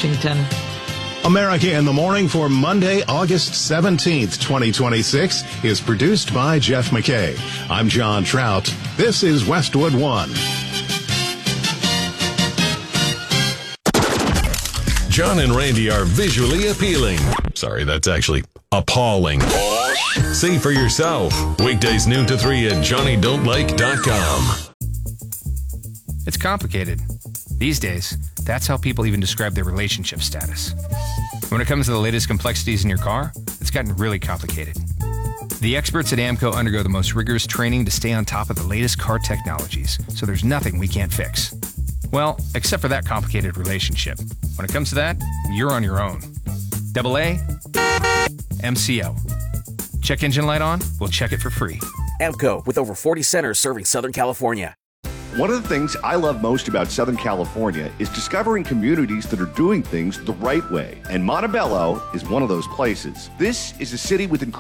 Washington. America in the Morning for Monday, August 17th, 2026 is produced by Jeff McKay. I'm John Trout. This is Westwood One. John and Randy are visually appealing. Sorry, that's actually appalling. See for yourself. Weekdays noon to 3 at johnnydon'tlike.com. It's complicated. These days, that's how people even describe their relationship status. When it comes to the latest complexities in your car, it's gotten really complicated. The experts at AAMCO undergo the most rigorous training to stay on top of the latest car technologies, so there's nothing we can't fix. Well, except for that complicated relationship. When it comes to that, you're on your own. AA, MCO. Check engine light on? We'll check it for free. AAMCO, with over 40 centers serving Southern California. One of the things I love most about Southern California is discovering communities that are doing things the right way. And Montebello is one of those places. This is a city with incredible